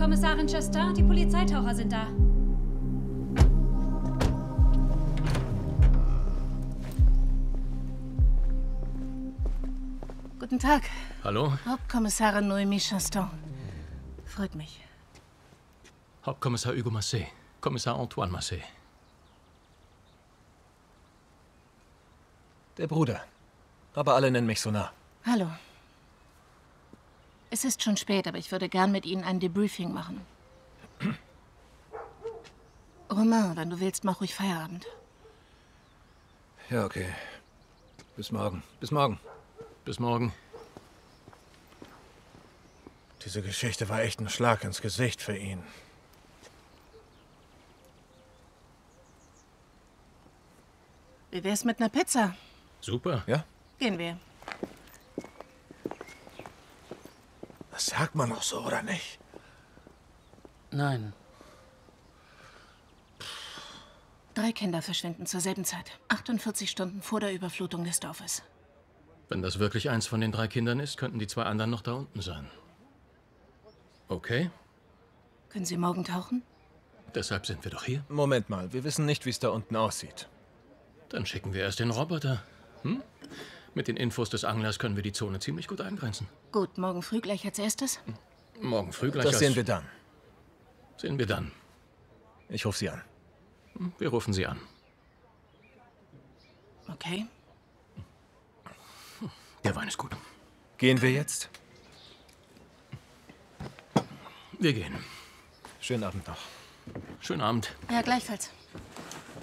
Kommissarin Chastain, die Polizeitaucher sind da. Guten Tag. Hallo? Hauptkommissarin Noémie Chastain. Freut mich. Hauptkommissar Hugo Massé. Kommissar Antoine Massé. Der Bruder. Aber alle nennen mich so nah. Hallo. Es ist schon spät, aber ich würde gern mit Ihnen ein Debriefing machen. Romain, wenn du willst, mach ruhig Feierabend. Ja, okay. Bis morgen. Bis morgen. Bis morgen. Diese Geschichte war echt ein Schlag ins Gesicht für ihn. Wie wär's mit einer Pizza? Super. Ja? Gehen wir. Das sagt man doch so, oder nicht? Nein. 3 Kinder verschwinden zur selben Zeit. 48 Stunden vor der Überflutung des Dorfes. Wenn das wirklich eins von den 3 Kindern ist, könnten die 2 anderen noch da unten sein. Okay, Können Sie morgen tauchen? deshalb sind wir doch hier. Moment mal, wir wissen nicht, wie es da unten aussieht. Dann schicken wir erst den Roboter. Mit den Infos des Anglers können wir die Zone ziemlich gut eingrenzen. Gut, morgen früh gleich als erstes. Morgen früh gleich. Das sehen wir dann. Sehen wir dann. Ich rufe Sie an. Wir rufen Sie an. Okay. Der Wein ist gut. Gehen wir jetzt? Wir gehen. Schönen Abend noch. Schönen Abend. Ja, gleichfalls.